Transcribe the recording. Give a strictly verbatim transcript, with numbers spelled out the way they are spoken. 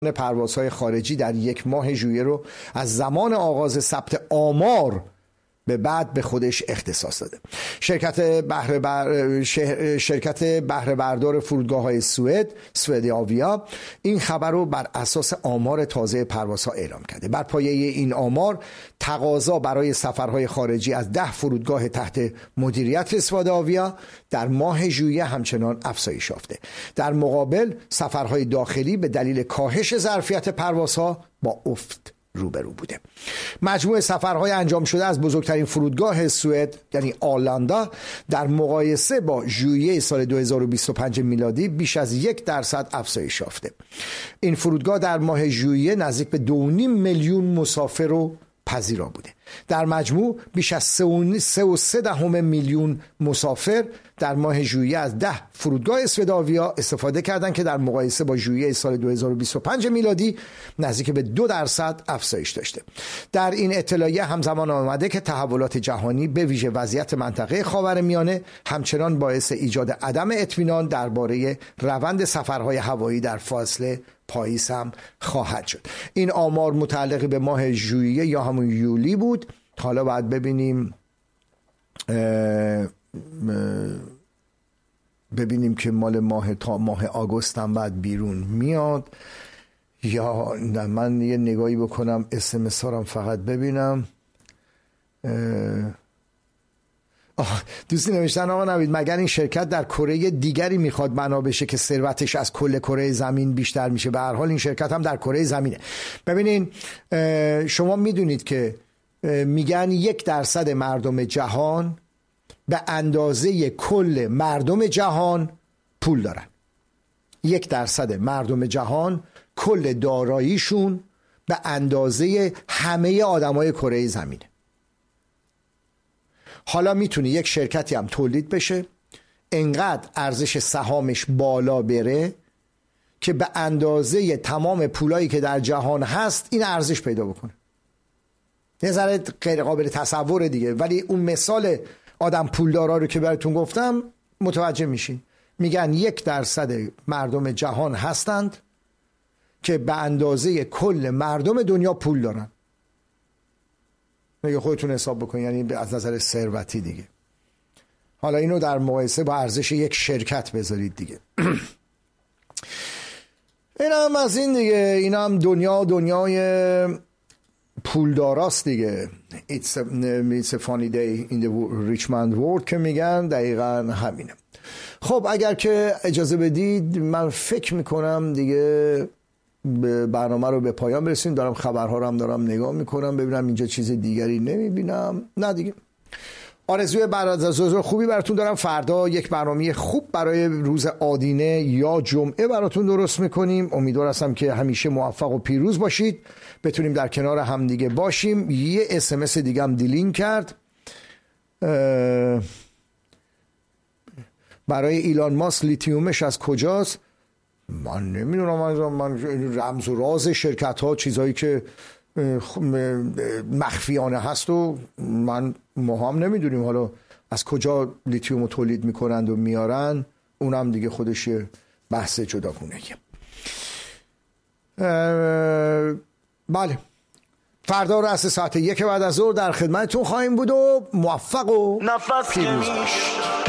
پروازهای خارجی در یک ماه ژوئیه رو از زمان آغاز ثبت آمار به بعد به خودش اختصاص داده. شرکت بهره بر... شرکت بهره بردار فرودگاه‌های سوئد، سوئدآویا، این خبر رو بر اساس آمار تازه پروازها اعلام کرده. بر پایه این آمار تقاضا برای سفرهای خارجی از ده فرودگاه تحت مدیریت سوئدآویا در ماه ژوئیه همچنان افزایش یافته. در مقابل سفرهای داخلی به دلیل کاهش ظرفیت پروازها با افت روبرو بوده. مجموع سفرهای انجام شده از بزرگترین فرودگاه سوئد یعنی آرلاندا در مقایسه با ژوئیه سال دو هزار و بیست و پنج میلادی بیش از یک درصد افزایش یافته. این فرودگاه در ماه ژوئیه نزدیک به دو و نیم میلیون مسافر رو پذیرا بوده. در مجموع بیش از سه و سه دهم میلیون مسافر در ماه ژوئیه از ده فرودگاه سوئدآویا استفاده کردند که در مقایسه با ژوئیه سال دو هزار و بیست و پنج میلادی نزدیک به دو درصد افزایش داشته. در این اطلاعیه همزمان آمده که تحولات جهانی به ویژه وضعیت منطقه خاورمیانه همچنان باعث ایجاد عدم اطمینان درباره روند سفرهای هوایی در فاصله پاییز هم خواهد شد. این آمار متعلق به ماه ژوئیه یا همون یولی بود. حالا باید ببینیم اه ببینیم که مال ماه تا ماه آگوست هم بعد بیرون میاد یا نه. من یه نگاهی بکنم اس ام اس هارم فقط ببینم. آه دوستی نوشتن آقا نوید مگر این شرکت در کره دیگری میخواد بنا بشه که ثروتش از کل کره زمین بیشتر میشه؟ به هر حال این شرکت هم در کره زمینه. ببینین شما میدونید که میگن یک درصد مردم جهان به اندازه کل مردم جهان پول دارن. یک درصد مردم جهان کل داراییشون به اندازه همه آدمای کره زمینه. حالا میتونه یک شرکتی هم تولید بشه انقدر ارزش سهامش بالا بره که به اندازه تمام پولایی که در جهان هست این ارزش پیدا بکنه. یه ذره غیر قابل تصوره دیگه، ولی اون مثال آدم پولدارا رو که براتون گفتم متوجه میشین. میگن یک درصد مردم جهان هستند که به اندازه کل مردم دنیا پول دارن. میگه خودتون حساب بکنید، یعنی از نظر ثروتی دیگه. حالا اینو در مقایسه با ارزش یک شرکت بذارید دیگه. این هم از این دیگه. این هم دنیا دنیای پولداراست دیگه. It's a, it's a funny day in the rich man's world که میگن، دقیقا همینه. خب اگر که اجازه بدید من فکر میکنم دیگه برنامه رو به پایان برسیم. دارم خبرها رو هم دارم نگاه میکنم ببینم اینجا چیز دیگری نمیبینم. نه دیگه. آرزوی برنامه خوبی براتون دارم. فردا یک برنامه خوب برای روز آدینه یا جمعه براتون درست میکنیم. امیدوار هستم که همیشه موفق و پیروز باشید، بتونیم در کنار هم دیگه باشیم. یه اس ام اس دیگه هم دیلین کرد برای ایلان ماسک. لیتیومش از کجاست؟ من نمیدونم. من رمز و راز شرکت ها، چیزهایی که مخفیانه هست و من ما هم نمیدونیم حالا از کجا لیتیوم رو تولید میکنند و میارن. اونم دیگه خودش بحث جداگونه. بله، فردا رأس ساعت یک بعد از ظهر در خدمتتون خواهیم بود و موفق و پیروز باشید.